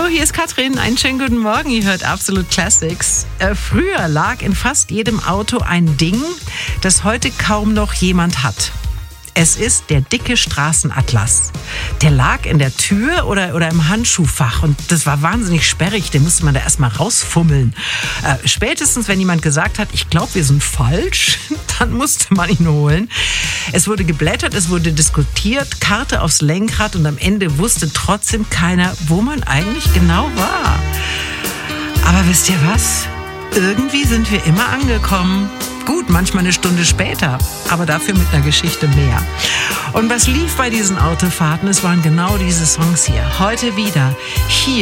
hier ist Katrin. Einen schönen guten Morgen. Ihr hört Absolute Classics. Früher lag in fast jedem Auto ein Ding, das heute kaum noch jemand hat. Es ist der dicke Straßenatlas. Der lag in der Tür oder im Handschuhfach und das war wahnsinnig sperrig, den musste man da erstmal rausfummeln. Spätestens, wenn jemand gesagt hat, ich glaube, wir sind falsch, dann musste man ihn holen. Es wurde geblättert, es wurde diskutiert, Karte aufs Lenkrad und am Ende wusste trotzdem keiner, wo man eigentlich genau war. Aber wisst ihr was? Irgendwie sind wir immer angekommen. Gut, manchmal eine Stunde später, aber dafür mit einer Geschichte mehr. Und was lief bei diesen Autofahrten? Es waren genau diese Songs hier. Heute wieder hier.